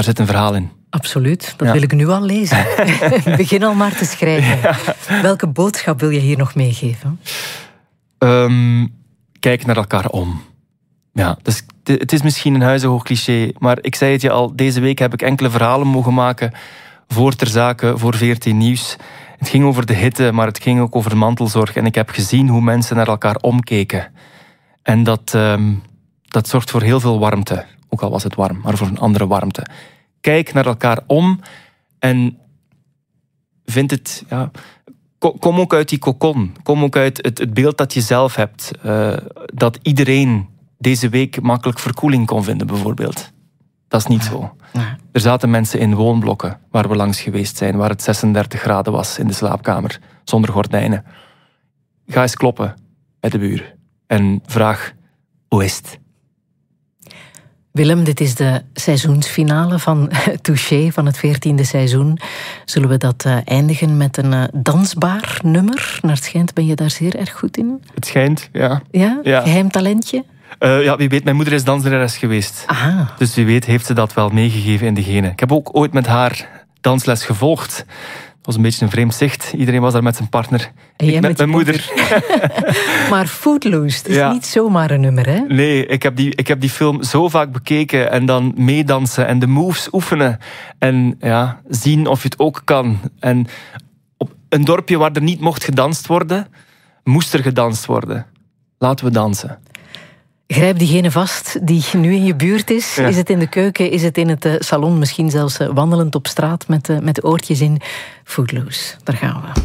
Daar zit een verhaal in. Absoluut, dat wil ik nu al lezen. Begin al maar te schrijven. Ja. Welke boodschap wil je hier nog meegeven? Kijk naar elkaar om. Ja, dus het is misschien een huizenhoog cliché, maar ik zei het je al, deze week heb ik enkele verhalen mogen maken voor Ter Zake, voor VRT Nieuws. Het ging over de hitte, maar het ging ook over de mantelzorg. En ik heb gezien hoe mensen naar elkaar omkeken. En dat zorgt voor heel veel warmte. Ook al was het warm, maar voor een andere warmte. Kijk naar elkaar om en vind het... Ja, kom ook uit die cocon. Kom ook uit het beeld dat je zelf hebt. Dat iedereen deze week makkelijk verkoeling kon vinden, bijvoorbeeld. Dat is niet zo. Er zaten mensen in woonblokken waar we langs geweest zijn, waar het 36 graden was in de slaapkamer, zonder gordijnen. Ga eens kloppen bij de buur en vraag, hoe is het? Willem, dit is de seizoensfinale van Touché, van het 14e seizoen. Zullen we dat eindigen met een dansbaar nummer? Naar het schijnt ben je daar zeer erg goed in. Het schijnt, ja. Ja? Geheim talentje? Ja, wie weet, mijn moeder is danslerares geweest. Aha. Dus wie weet heeft ze dat wel meegegeven in de genen. Ik heb ook ooit met haar dansles gevolgd. Dat was een beetje een vreemd zicht. Iedereen was daar met zijn partner. Ik met mijn moeder. Maar Footloose, dat is niet zomaar een nummer, hè? Nee, ik heb die film zo vaak bekeken en dan meedansen en de moves oefenen. En ja, zien of je het ook kan. En op een dorpje waar er niet mocht gedanst worden, moest er gedanst worden. Laten we dansen. Grijp diegene vast die nu in je buurt is. Ja. Is het in de keuken, is het in het salon, misschien zelfs wandelend op straat met oortjes in. Footloose, daar gaan we.